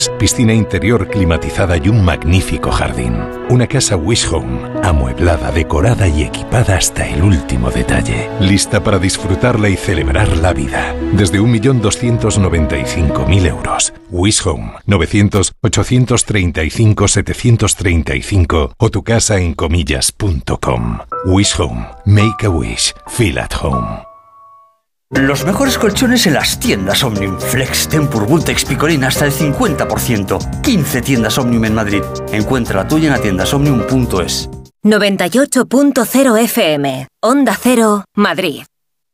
Piscina interior climatizada y un magnífico jardín. Una casa Wish Home, amueblada, decorada y equipada hasta el último detalle. Lista para disfrutarla y celebrar la vida. Desde 1.295.000 euros. Wish Home, 900-835-735 o tucasaencomillas.com. Wish Home, make a wish, feel at home. Los mejores colchones en las tiendas Omnium. Flex, Tempur, Vultex, Picolín hasta el 50%. 15 tiendas Omnium en Madrid. Encuentra la tuya en tiendasomnium.es. 98.0 FM. Onda Cero, Madrid.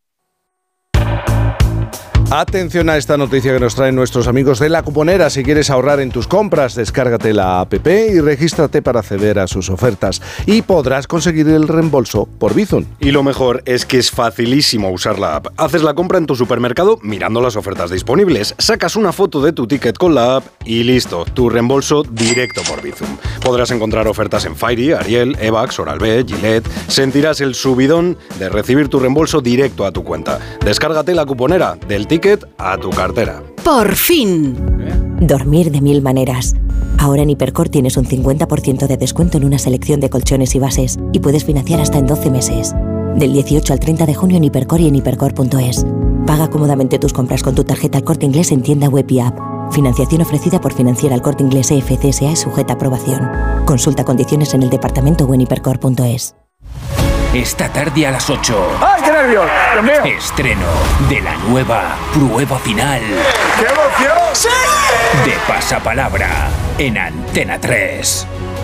Atención a esta noticia que nos traen nuestros amigos de La Cuponera. Si quieres ahorrar en tus compras, descárgate la app y regístrate para acceder a sus ofertas. Y podrás conseguir el reembolso por Bizum. Y lo mejor es que es facilísimo usar la app. Haces la compra en tu supermercado mirando las ofertas disponibles. Sacas una foto de tu ticket con la app y listo. Tu reembolso directo por Bizum. Podrás encontrar ofertas en Fairy, Ariel, Evax, Oral-B, Gillette. Sentirás el subidón de recibir tu reembolso directo a tu cuenta. Descárgate La Cuponera del ticket a tu cartera. ¡Por fin! Dormir de mil maneras. Ahora en Hipercor tienes un 50% de descuento en una selección de colchones y bases y puedes financiar hasta en 12 meses. Del 18 al 30 de junio en Hipercor y en hipercor.es. Paga cómodamente tus compras con tu tarjeta El Corte Inglés en tienda web y app. Financiación ofrecida por Financiera El Corte Inglés EFCSA es sujeta a aprobación. Consulta condiciones en el departamento o en hipercor.es. Esta tarde a las 8. ¡Ay, qué nervios! ¡Dios mío! Estreno de la nueva prueba final. ¡Qué emoción! ¡Sí! De Pasapalabra en Antena 3.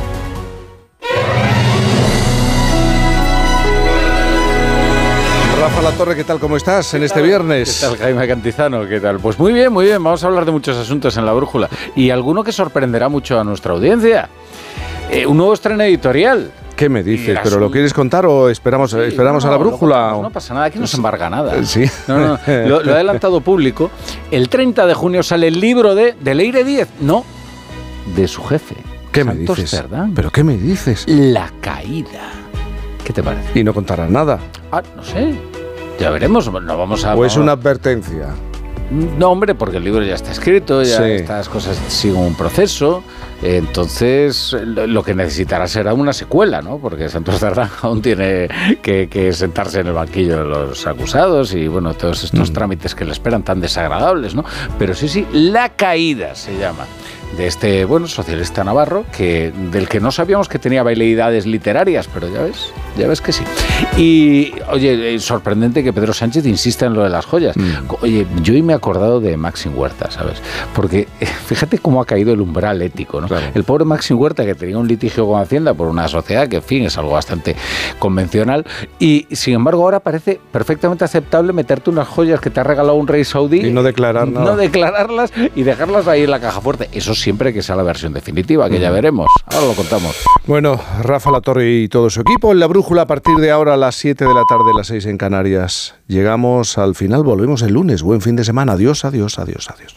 Rafa Latorre, ¿qué tal? ¿Cómo estás en este viernes? ¿Qué tal, Jaime Cantizano? ¿Qué tal? Pues muy bien, muy bien. Vamos a hablar de muchos asuntos en La Brújula. Y alguno que sorprenderá mucho a nuestra audiencia. Un nuevo estreno editorial. ¿Qué me dices? ¿Pero lo quieres contar o esperamos a La Brújula? No pasa nada, aquí no se embarga nada. Sí. No. Lo he adelantado público. El 30 de junio sale el libro de Leire Díez. No, de su jefe. ¿Qué Santos me dices? Cerdán. ¿Pero qué me dices? La caída. ¿Qué te parece? Y no contarás nada. No sé. Ya veremos. No vamos a... ¿O es una advertencia? No, hombre, porque el libro ya está escrito, ya estas cosas siguen un proceso. Entonces, lo que necesitará será una secuela, ¿no? Porque Santos Cerdán aún tiene que sentarse en el banquillo de los acusados y, bueno, todos estos trámites que le esperan tan desagradables, ¿no? Pero sí, La caída se llama. De este, socialista navarro, del que no sabíamos que tenía veleidades literarias, pero ya ves que sí. Y, oye, sorprendente que Pedro Sánchez insista en lo de las joyas. Oye, yo hoy me he acordado de Maxim Huerta, ¿sabes? Porque fíjate cómo ha caído el umbral ético, ¿no? Claro. El pobre Maxim Huerta, que tenía un litigio con Hacienda por una sociedad que, en fin, es algo bastante convencional, y, sin embargo, ahora parece perfectamente aceptable meterte unas joyas que te ha regalado un rey saudí y no declarar nada. No declararlas y dejarlas ahí en la caja fuerte. Eso siempre que sea la versión definitiva, que ya veremos. Ahora lo contamos. Bueno, Rafa Latorre y todo su equipo en La Brújula a partir de ahora a las 7 de la tarde, las 6 en Canarias. Llegamos al final, volvemos el lunes. Buen fin de semana. Adiós, adiós, adiós, adiós.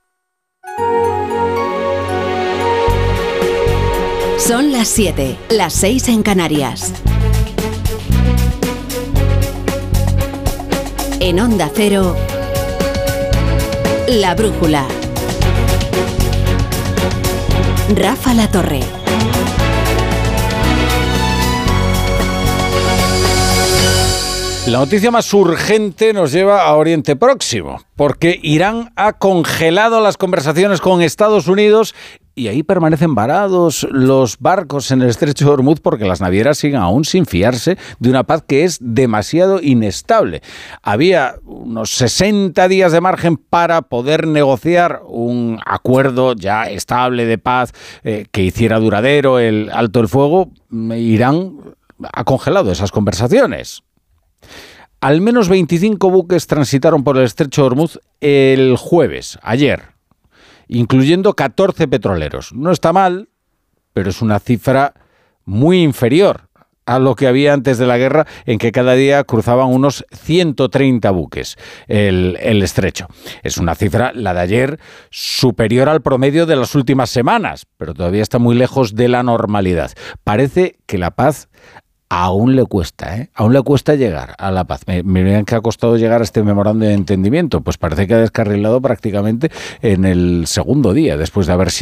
Son las 7, las 6 en Canarias. En Onda Cero, La Brújula. Rafa Latorre. La noticia más urgente nos lleva a Oriente Próximo, porque Irán ha congelado las conversaciones con Estados Unidos y ahí permanecen varados los barcos en el estrecho de Hormuz porque las navieras siguen aún sin fiarse de una paz que es demasiado inestable. Había unos 60 días de margen para poder negociar un acuerdo ya estable de paz que hiciera duradero el alto el fuego. Irán ha congelado esas conversaciones. Al menos 25 buques transitaron por el estrecho de Hormuz el jueves, ayer, incluyendo 14 petroleros. No está mal, pero es una cifra muy inferior a lo que había antes de la guerra, en que cada día cruzaban unos 130 buques el estrecho. Es una cifra, la de ayer, superior al promedio de las últimas semanas, pero todavía está muy lejos de la normalidad. Parece que la paz aún le cuesta, aún le cuesta llegar a la paz. Me miran que ha costado llegar a este memorándum de entendimiento. Pues parece que ha descarrilado prácticamente en el segundo día, después de haber sido